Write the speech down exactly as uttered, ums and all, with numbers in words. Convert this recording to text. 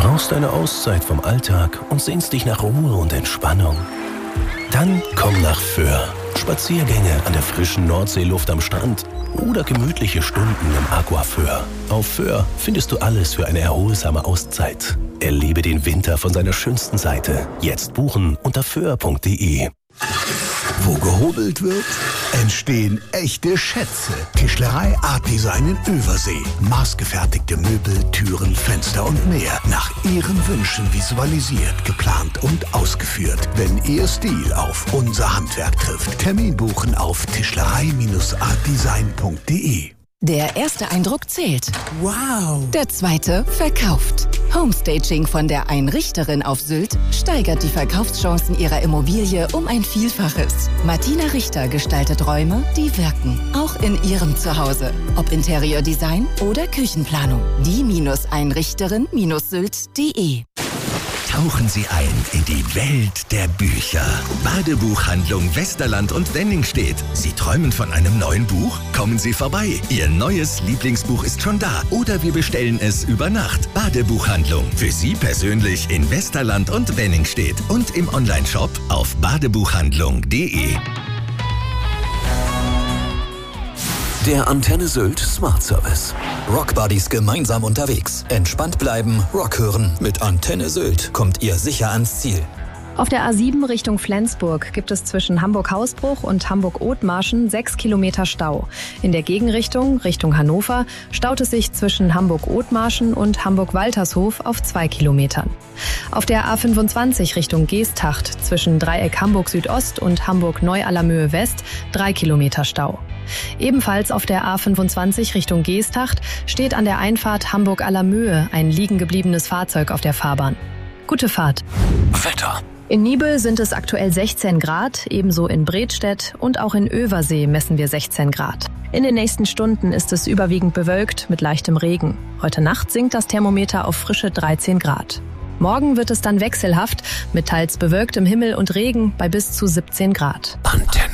brauchst eine Auszeit vom Alltag und sehnst dich nach Ruhe und Entspannung? Dann komm nach Föhr. Spaziergänge an der frischen Nordseeluft am Strand oder gemütliche Stunden im Aquaföhr. Auf Föhr findest du alles für eine erholsame Auszeit. Erlebe den Winter von seiner schönsten Seite. Jetzt buchen unter föhr punkt de. Wo gehobelt wird, entstehen echte Schätze. Tischlerei Art Design in Översee. Maßgefertigte Möbel, Türen, Fenster und mehr. Nach Ihren Wünschen visualisiert, geplant und ausgeführt. Wenn Ihr Stil auf unser Handwerk trifft. Termin buchen auf tischlerei art design punkt de. Der erste Eindruck zählt. Wow! Der zweite verkauft. Homestaging von der Einrichterin auf Sylt steigert die Verkaufschancen ihrer Immobilie um ein Vielfaches. Martina Richter gestaltet Räume, die wirken. Auch in ihrem Zuhause. Ob Interiordesign oder Küchenplanung. Die-Einrichterin Sylt punkt de. Tauchen Sie ein in die Welt der Bücher. Badebuchhandlung Westerland und Wenningstedt. Sie träumen von einem neuen Buch? Kommen Sie vorbei. Ihr neues Lieblingsbuch ist schon da. Oder wir bestellen es über Nacht. Badebuchhandlung. Für Sie persönlich in Westerland und Wenningstedt. Und im Onlineshop auf badebuchhandlung punkt de. Der Antenne Sylt Smart Service. Rockbuddies gemeinsam unterwegs. Entspannt bleiben, Rock hören. Mit Antenne Sylt kommt ihr sicher ans Ziel. Auf der A sieben Richtung Flensburg gibt es zwischen Hamburg-Hausbruch und Hamburg-Othmarschen sechs Kilometer Stau. In der Gegenrichtung, Richtung Hannover, staut es sich zwischen Hamburg-Othmarschen und Hamburg-Waltershof auf zwei Kilometern. Auf der A fünfundzwanzig Richtung Geesthacht zwischen Dreieck Hamburg Südost und Hamburg-Neu-Allermöhe West drei Kilometer Stau. Ebenfalls auf der A fünfundzwanzig Richtung Geesthacht steht an der Einfahrt Hamburg-Allermöhe ein liegen gebliebenes Fahrzeug auf der Fahrbahn. Gute Fahrt. Wetter. In Niebel sind es aktuell sechzehn Grad, ebenso in Bredstedt und auch in Översee messen wir sechzehn Grad. In den nächsten Stunden ist es überwiegend bewölkt mit leichtem Regen. Heute Nacht sinkt das Thermometer auf frische dreizehn Grad. Morgen wird es dann wechselhaft mit teils bewölktem Himmel und Regen bei bis zu siebzehn Grad. Antenne.